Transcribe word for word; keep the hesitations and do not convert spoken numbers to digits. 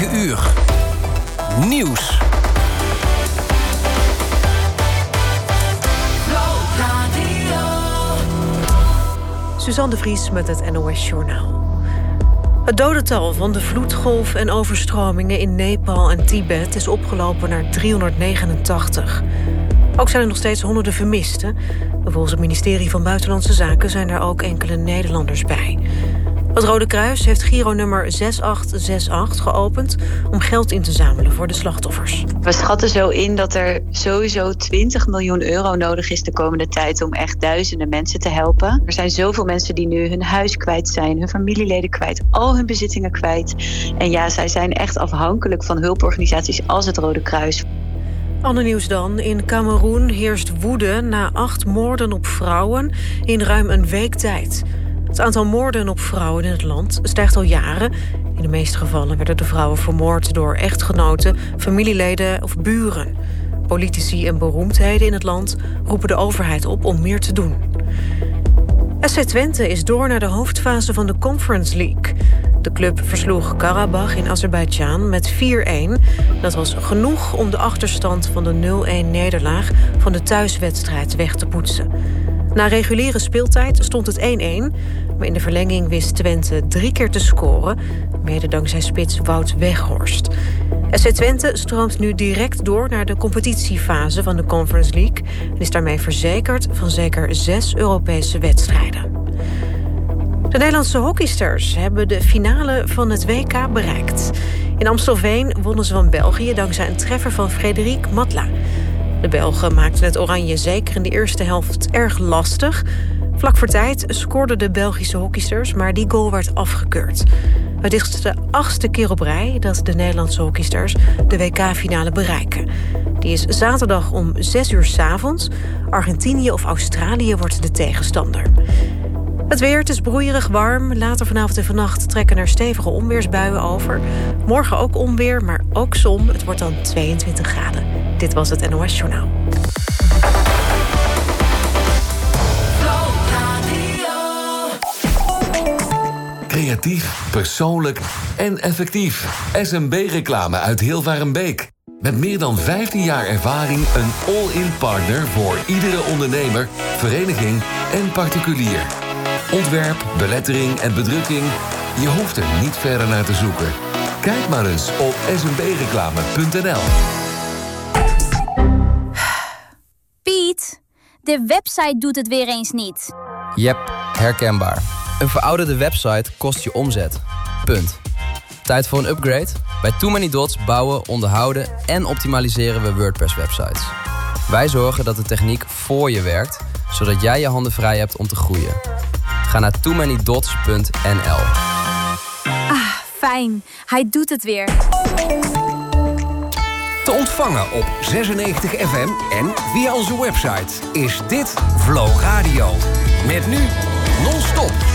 negen uur. Nieuws. Suzanne de Vries met het N O S Journaal. Het dodental van de vloedgolf en overstromingen in Nepal en Tibet is opgelopen naar driehonderdnegenentachtig. Ook zijn er nog steeds honderden vermisten. Volgens het ministerie van Buitenlandse Zaken zijn er ook enkele Nederlanders bij. Het Rode Kruis heeft Giro-nummer zes acht zes acht geopend om geld in te zamelen voor de slachtoffers. We schatten zo in dat er sowieso twintig miljoen euro nodig is de komende tijd om echt duizenden mensen te helpen. Er zijn zoveel mensen die nu hun huis kwijt zijn, hun familieleden kwijt, al hun bezittingen kwijt. En ja, zij zijn echt afhankelijk van hulporganisaties als het Rode Kruis. Ander nieuws dan. In Kameroen heerst woede na acht moorden op vrouwen in ruim een week tijd. Het aantal moorden op vrouwen in het land stijgt al jaren. In de meeste gevallen werden de vrouwen vermoord door echtgenoten, familieleden of buren. Politici en beroemdheden in het land roepen de overheid op om meer te doen. S C Twente is door naar de hoofdfase van de Conference League. De club versloeg Karabach in Azerbeidzjan met vier-een. Dat was genoeg om de achterstand van de nul-een nederlaag van de thuiswedstrijd weg te poetsen. Na reguliere speeltijd stond het één-één, maar in de verlenging wist Twente drie keer te scoren, mede dankzij spits Wout Weghorst. S C Twente stroomt nu direct door naar de competitiefase van de Conference League en is daarmee verzekerd van zeker zes Europese wedstrijden. De Nederlandse hockeysters hebben de finale van het W K bereikt. In Amstelveen wonnen ze van België dankzij een treffer van Frédéric Matla. De Belgen maakten het oranje zeker in de eerste helft erg lastig. Vlak voor tijd scoorden de Belgische hockeysters, maar die goal werd afgekeurd. Het is de achtste keer op rij dat de Nederlandse hockeysters de W K-finale bereiken. Die is zaterdag om zes uur 's avonds. Argentinië of Australië wordt de tegenstander. Het weer, het is broeierig warm. Later vanavond en vannacht trekken er stevige onweersbuien over. Morgen ook onweer, maar ook zon. Het wordt dan tweeëntwintig graden. Dit was het N O S Journaal. Creatief, persoonlijk en effectief. S M B-reclame uit Hilvarenbeek. Met meer dan vijftien jaar ervaring een all-in partner voor iedere ondernemer, vereniging en particulier. Ontwerp, belettering en bedrukking. Je hoeft er niet verder naar te zoeken. Kijk maar eens op s m b reclame punt n l. Piet, de website doet het weer eens niet. Jep, herkenbaar. Een verouderde website kost je omzet. Punt. Tijd voor een upgrade? Bij Too Many Dots bouwen, onderhouden en optimaliseren we WordPress-websites. Wij zorgen dat de techniek voor je werkt, zodat jij je handen vrij hebt om te groeien. Ga naar too many dots punt n l. Ah, fijn. Hij doet het weer. Te ontvangen op zesennegentig F M en via onze website is dit Flow Radio. Met nu non-stop